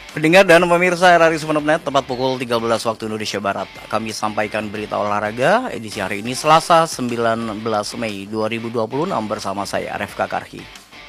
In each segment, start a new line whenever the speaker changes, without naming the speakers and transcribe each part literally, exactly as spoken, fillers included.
Pendengar dan pemirsa R R I Sumeneb Net, tepat pukul tiga belas waktu Indonesia Barat. Kami sampaikan berita olahraga edisi hari ini Selasa sembilan belas Mei dua ribu dua puluh enam bersama saya Aref Kakarhi.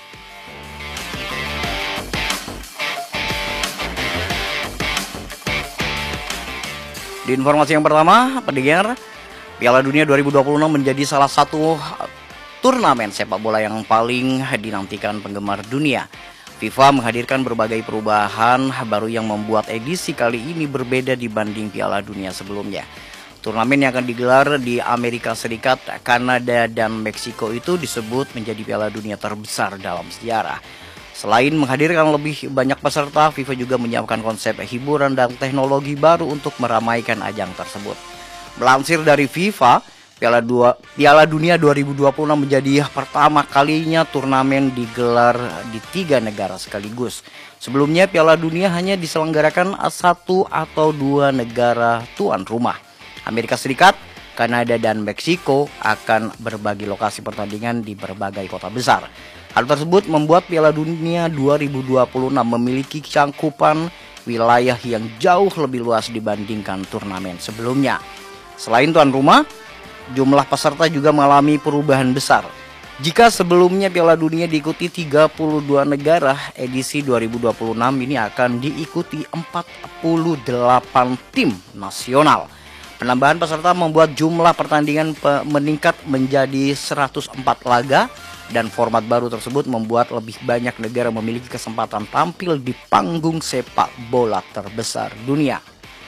Di informasi yang pertama, pendengar, Piala Dunia dua ribu dua puluh enam menjadi salah satu turnamen sepak bola yang paling dinantikan penggemar dunia. FIFA menghadirkan berbagai perubahan baru yang membuat edisi kali ini berbeda dibanding Piala Dunia sebelumnya. Turnamen yang akan digelar di Amerika Serikat, Kanada, dan Meksiko itu disebut menjadi Piala Dunia terbesar dalam sejarah. Selain menghadirkan lebih banyak peserta, FIFA juga menyiapkan konsep hiburan dan teknologi baru untuk meramaikan ajang tersebut. Melansir dari FIFA, Piala, dua, Piala Dunia dua ribu dua puluh enam menjadi pertama kalinya turnamen digelar di tiga negara sekaligus. Sebelumnya Piala Dunia hanya diselenggarakan satu atau dua negara tuan rumah. Amerika Serikat, Kanada, dan Meksiko akan berbagi lokasi pertandingan di berbagai kota besar. Hal tersebut membuat Piala Dunia dua ribu dua puluh enam memiliki cangkupan wilayah yang jauh lebih luas dibandingkan turnamen sebelumnya. Selain tuan rumah, jumlah peserta juga mengalami perubahan besar. Jika sebelumnya Piala Dunia diikuti tiga puluh dua negara, edisi dua ribu dua puluh enam ini akan diikuti empat puluh delapan tim nasional. Penambahan peserta membuat jumlah pertandingan meningkat menjadi seratus empat laga, dan format baru tersebut membuat lebih banyak negara memiliki kesempatan tampil di panggung sepak bola terbesar dunia.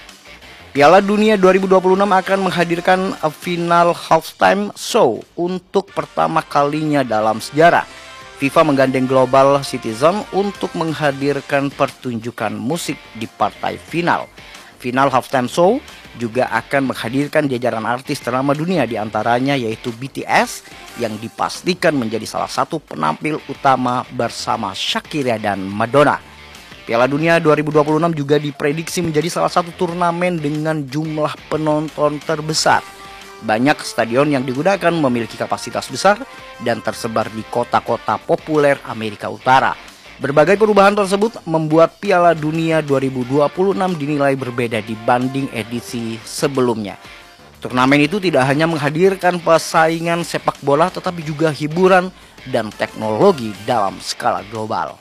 Piala Dunia dua ribu dua puluh enam akan menghadirkan final halftime show untuk pertama kalinya dalam sejarah. FIFA menggandeng Global Citizen untuk menghadirkan pertunjukan musik di partai final. Final halftime show juga akan menghadirkan jajaran artis ternama dunia, diantaranya yaitu B T S yang dipastikan menjadi salah satu penampil utama bersama Shakira dan Madonna. Piala Dunia dua ribu dua puluh enam juga diprediksi menjadi salah satu turnamen dengan jumlah penonton terbesar. Banyak stadion yang digunakan memiliki kapasitas besar dan tersebar di kota-kota populer Amerika Utara. Berbagai perubahan tersebut membuat Piala Dunia dua ribu dua puluh enam dinilai berbeda dibanding edisi sebelumnya. Turnamen itu tidak hanya menghadirkan persaingan sepak bola, tetapi juga hiburan dan teknologi dalam skala global.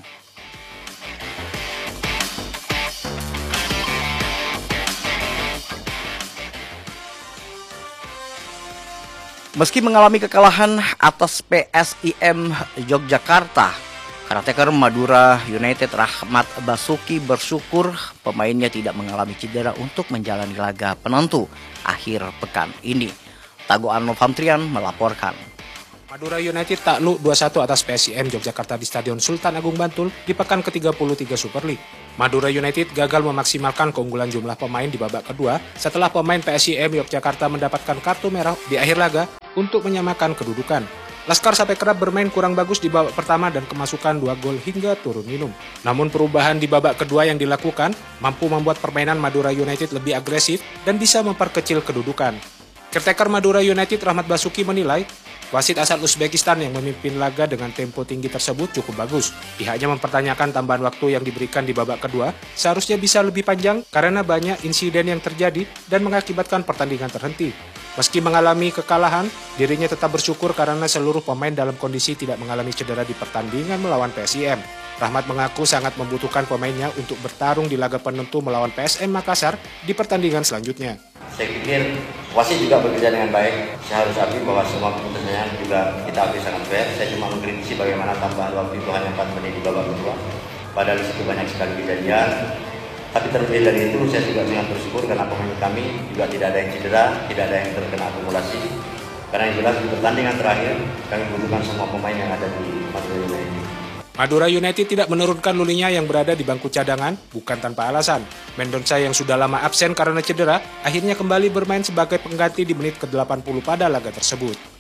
Meski mengalami kekalahan atas P S I M Yogyakarta, karateka Madura United Rahmat Basuki bersyukur pemainnya tidak mengalami cedera untuk menjalani laga penentu akhir pekan ini. Tago Novamtrian melaporkan.
Madura United takluk dua satu atas P S I M Yogyakarta di Stadion Sultan Agung Bantul di pekan ke tiga puluh tiga Super League. Madura United gagal memaksimalkan keunggulan jumlah pemain di babak kedua setelah pemain P S I M Yogyakarta mendapatkan kartu merah di akhir laga untuk menyamakan kedudukan. Laskar sampai kerap bermain kurang bagus di babak pertama dan kemasukan dua gol hingga turun minum. Namun perubahan di babak kedua yang dilakukan mampu membuat permainan Madura United lebih agresif dan bisa memperkecil kedudukan. Caretaker Madura United Rahmat Basuki menilai wasit asal Uzbekistan yang memimpin laga dengan tempo tinggi tersebut cukup bagus. Pihaknya mempertanyakan tambahan waktu yang diberikan di babak kedua seharusnya bisa lebih panjang karena banyak insiden yang terjadi dan mengakibatkan pertandingan terhenti. Meski mengalami kekalahan, dirinya tetap bersyukur karena seluruh pemain dalam kondisi tidak mengalami cedera di pertandingan melawan P S I M. Rahmat mengaku sangat membutuhkan pemainnya untuk bertarung di laga penentu melawan P S M Makassar di pertandingan selanjutnya.
Saya pikir wasit juga bekerja dengan baik. Saya harus akui bahwa semua keputusannya juga kita akui sangat fair. Saya cuma mengkritisi bagaimana tambahan waktu itu hanya empat menit di babak kedua. Padahal itu banyak sekali kejadian. Tapi terlebih dari itu saya juga sangat bersyukur karena pemain kami juga tidak ada yang cedera, tidak ada yang terkena akumulasi. Karena yang jelas di pertandingan terakhir kami membutuhkan semua pemain yang ada di Madura United.
Madura United tidak menurunkan Lulinya yang berada di bangku cadangan bukan tanpa alasan. Mendonca yang sudah lama absen karena cedera akhirnya kembali bermain sebagai pengganti di menit ke delapan puluh pada laga tersebut.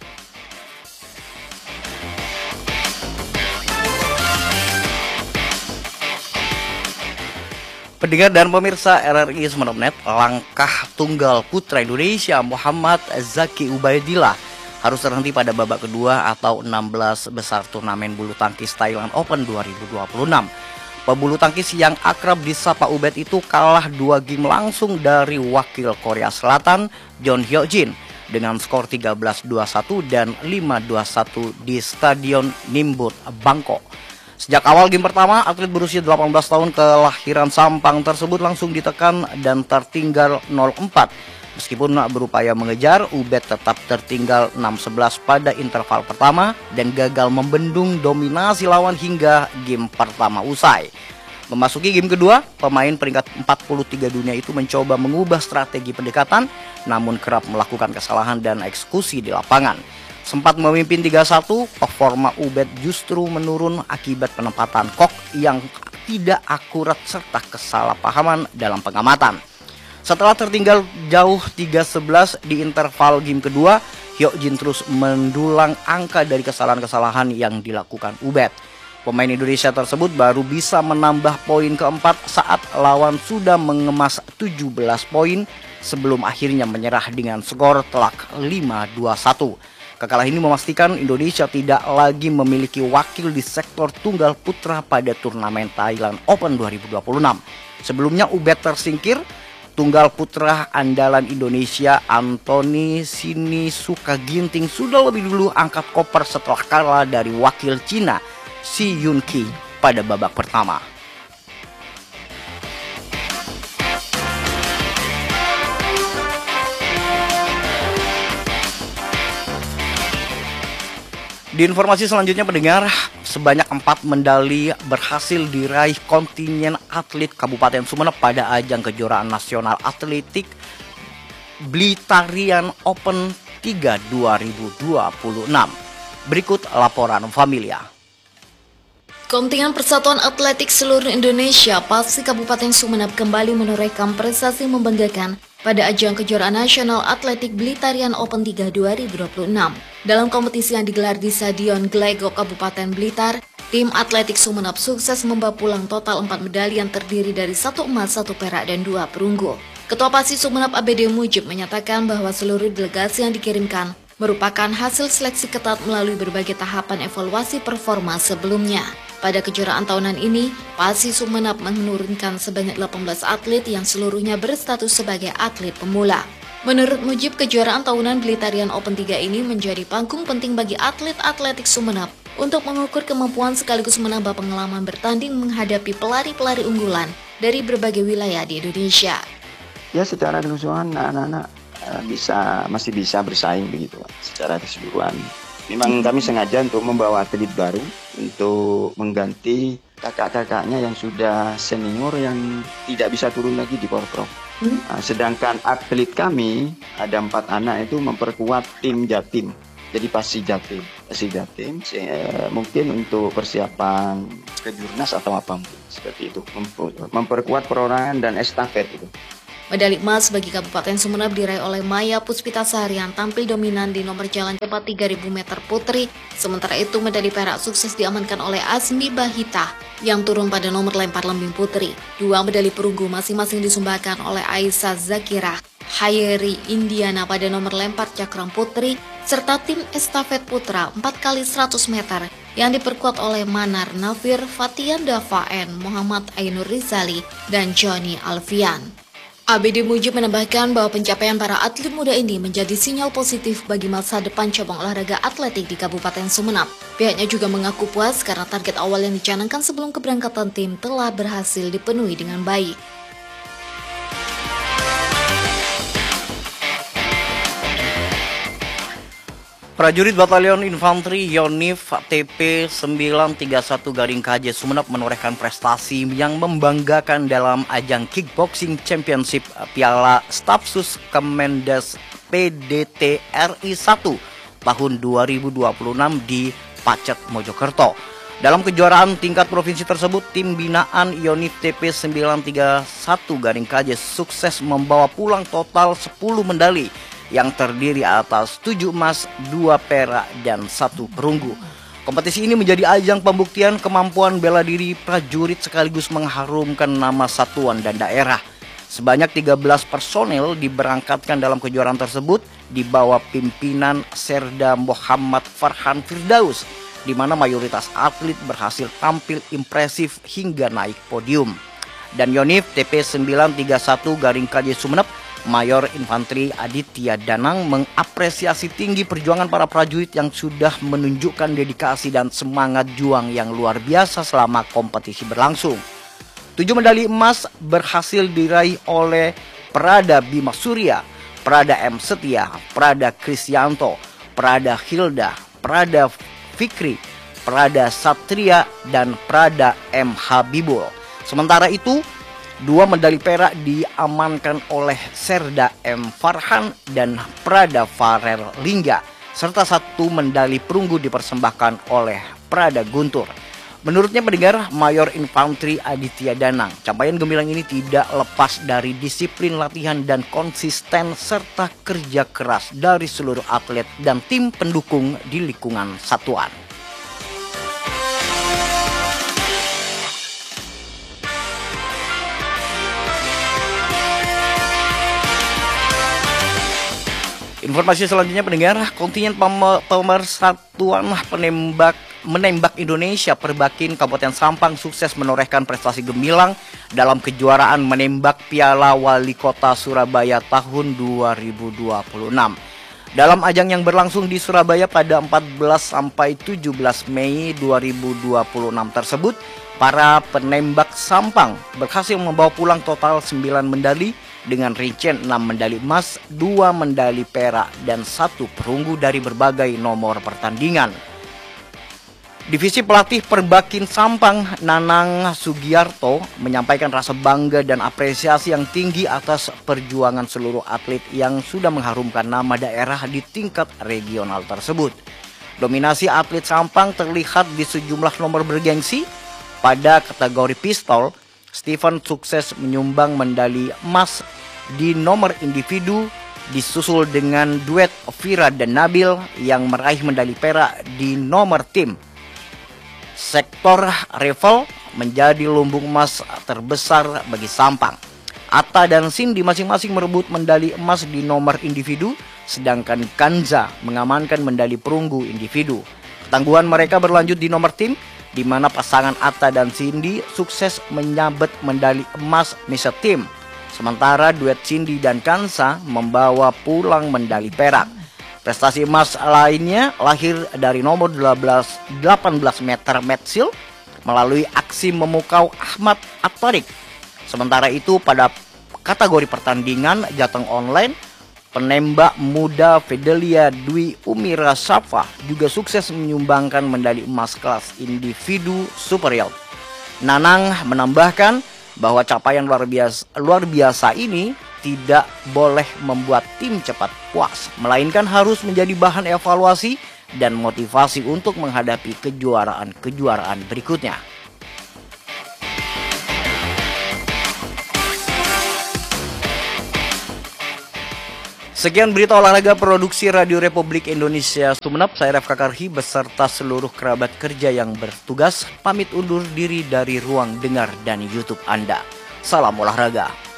Pendengar dan pemirsa R R I Sumeneb Net, langkah tunggal putra Indonesia Muhammad Zaki Ubaidillah harus terhenti pada babak kedua atau enam belas besar turnamen bulu tangkis Thailand Open dua ribu dua puluh enam. Pebulu tangkis yang akrab disapa Ubed itu kalah dua game langsung dari wakil Korea Selatan John Hyojin dengan skor tiga belas dua puluh satu dan lima dua puluh satu di Stadion Nimbut, Bangkok. Sejak awal game pertama, atlet berusia delapan belas tahun kelahiran Sampang tersebut langsung ditekan dan tertinggal nol empat. Meskipun berupaya mengejar, Ubed tetap tertinggal enam sebelas pada interval pertama dan gagal membendung dominasi lawan hingga game pertama usai. Memasuki game kedua, pemain peringkat empat puluh tiga dunia itu mencoba mengubah strategi pendekatan, namun kerap melakukan kesalahan dan eksekusi di lapangan. Sempat memimpin tiga satu, performa Ubed justru menurun akibat penempatan Kok yang tidak akurat serta kesalahpahaman dalam pengamatan. Setelah tertinggal jauh tiga sebelas di interval game kedua, Hyojin terus mendulang angka dari kesalahan-kesalahan yang dilakukan Ubed. Pemain Indonesia tersebut baru bisa menambah poin keempat saat lawan sudah mengemas tujuh belas poin sebelum akhirnya menyerah dengan skor telak lima dua satu. Kekalahan ini memastikan Indonesia tidak lagi memiliki wakil di sektor tunggal putra pada turnamen Thailand Open dua ribu dua puluh enam. Sebelumnya Ubed tersingkir. Tunggal putra andalan Indonesia Anthony Sinisuka Ginting sudah lebih dulu angkat koper setelah kalah dari wakil Cina Si Yunqi pada babak pertama. Di informasi selanjutnya pendengar, sebanyak empat medali berhasil diraih kontingen atlet Kabupaten Sumeneb pada ajang kejuaraan nasional atletik Blitarian Open tiga dua ribu dua puluh enam. Berikut laporan Familia.
Kontingen Persatuan Atletik Seluruh Indonesia Pasi Kabupaten Sumeneb kembali menorehkan prestasi membanggakan pada ajang kejuaraan nasional atletik Blitarian Open tiga dua ribu dua puluh enam. Dalam kompetisi yang digelar di Stadion Glegok Kabupaten Blitar, tim atletik Sumeneb sukses membawa pulang total empat medali yang terdiri dari satu emas, satu perak, dan dua perunggu. Ketua Pasi Sumeneb A B D Mujib menyatakan bahwa seluruh delegasi yang dikirimkan merupakan hasil seleksi ketat melalui berbagai tahapan evaluasi performa sebelumnya. Pada kejuaraan tahunan ini, Pasi Sumeneb menurunkan sebanyak delapan belas atlet yang seluruhnya berstatus sebagai atlet pemula. Menurut Mujib, kejuaraan tahunan Blitarian Open tiga ini menjadi panggung penting bagi atlet atletik Sumeneb untuk mengukur kemampuan sekaligus menambah pengalaman bertanding menghadapi pelari-pelari unggulan dari berbagai wilayah di Indonesia.
Ya, secara keseluruhan anak-anak bisa masih bisa bersaing begitu secara keseluruhan. Memang kami sengaja untuk membawa atlet baru untuk mengganti kakak-kakaknya yang sudah senior yang tidak bisa turun lagi di Power Pro. Hmm? Nah, sedangkan atlet kami ada empat anak itu memperkuat tim Jatim. Jadi Pasi Jatim, Pasi Jatim eh, mungkin untuk persiapan kejurnas atau apa seperti itu, memperkuat perorangan dan estafet itu.
Medali emas bagi Kabupaten Sumeneb diraih oleh Maya Puspitasari yang tampil dominan di nomor jalan cepat tiga ribu meter putri. Sementara itu medali perak sukses diamankan oleh Asmi Bahita yang turun pada nomor lempar lembing putri. Dua medali perunggu masing-masing disumbangkan oleh Aisyah Zakira, Hayeri Indiana pada nomor lempar cakram putri, serta tim estafet putra empat kali seratus meter yang diperkuat oleh Manar Nafir, Fatian Dafaen, Muhammad Ainur Rizali, dan Johnny Alfian. A B D Mujib menambahkan bahwa pencapaian para atlet muda ini menjadi sinyal positif bagi masa depan cabang olahraga atletik di Kabupaten Sumeneb. Pihaknya juga mengaku puas karena target awal yang dicanangkan sebelum keberangkatan tim telah berhasil dipenuhi dengan baik.
Prajurit Batalion Infanteri Yonif T P sembilan tiga satu Garing K J Sumeneb menorehkan prestasi yang membanggakan dalam ajang Kickboxing Championship Piala Stafsus Kemendes P D T R I satu tahun dua ribu dua puluh enam di Pacet, Mojokerto. Dalam kejuaraan tingkat provinsi tersebut, tim binaan Yonif T P sembilan tiga satu Garing K J sukses membawa pulang total sepuluh medali yang terdiri atas tujuh emas, dua perak, dan satu perunggu. Kompetisi ini menjadi ajang pembuktian kemampuan bela diri prajurit sekaligus mengharumkan nama satuan dan daerah. Sebanyak tiga belas personel diberangkatkan dalam kejuaraan tersebut di bawah pimpinan Serda Muhammad Farhan Firdaus. di mana mayoritas atlet berhasil tampil impresif hingga naik podium. Dan Yonif T P sembilan tiga satu garing K J Sumeneb, Mayor Infanteri Aditya Danang mengapresiasi tinggi perjuangan para prajurit yang sudah menunjukkan dedikasi dan semangat juang yang luar biasa selama kompetisi berlangsung. Tujuh medali emas berhasil diraih oleh Prada Bima Surya, Prada M Setia, Prada Krisyanto, Prada Hilda, Prada Fikri, Prada Satria, dan Prada M Habibul. Sementara itu, dua medali perak diamankan oleh Serda M Farhan dan Prada Farel Lingga, serta satu medali perunggu dipersembahkan oleh Prada Guntur. Menurutnya pendengar, Mayor Infanteri Aditya Danang, capaian gemilang ini tidak lepas dari disiplin latihan dan konsisten serta kerja keras dari seluruh atlet dan tim pendukung di lingkungan satuan. Informasi selanjutnya pendengar, kontingen pemersatuan penembak menembak Indonesia Perbakin Kabupaten Sampang sukses menorehkan prestasi gemilang dalam kejuaraan menembak Piala Wali Kota Surabaya tahun dua ribu dua puluh enam. Dalam ajang yang berlangsung di Surabaya pada empat belas sampai tujuh belas Mei dua ribu dua puluh enam tersebut, para penembak Sampang berhasil membawa pulang total sembilan medali dengan rincian enam medali emas, dua medali perak, dan satu perunggu dari berbagai nomor pertandingan. Divisi pelatih Perbakin Sampang, Nanang Sugiarto, menyampaikan rasa bangga dan apresiasi yang tinggi atas perjuangan seluruh atlet yang sudah mengharumkan nama daerah di tingkat regional tersebut. Dominasi atlet Sampang terlihat di sejumlah nomor bergengsi. Pada kategori pistol, Steven sukses menyumbang medali emas di nomor individu, disusul dengan duet Vira dan Nabil yang meraih medali perak di nomor tim. Sektor rifle menjadi lumbung emas terbesar bagi Sampang. Atta dan Cindy masing-masing merebut medali emas di nomor individu, sedangkan Kanza mengamankan medali perunggu individu. Ketangguhan mereka berlanjut di nomor tim, di mana pasangan Atta dan Cindy sukses menyabet medali emas Mister Tim. Sementara duet Cindy dan Kanza membawa pulang medali perak. Prestasi emas lainnya lahir dari nomor delapan belas meter metsil melalui aksi memukau Ahmad At-Tariq. Sementara itu pada kategori pertandingan jateng online, penembak muda Fidelia Dwi Umira Safa juga sukses menyumbangkan medali emas kelas individu super yacht. Nanang menambahkan bahwa capaian luar biasa, luar biasa ini tidak boleh membuat tim cepat puas, melainkan harus menjadi bahan evaluasi dan motivasi untuk menghadapi kejuaraan-kejuaraan berikutnya. Sekian berita olahraga produksi Radio Republik Indonesia Sumeneb. Saya Ref Kakarhi beserta seluruh kerabat kerja yang bertugas pamit undur diri dari ruang dengar dan YouTube Anda. Salam olahraga.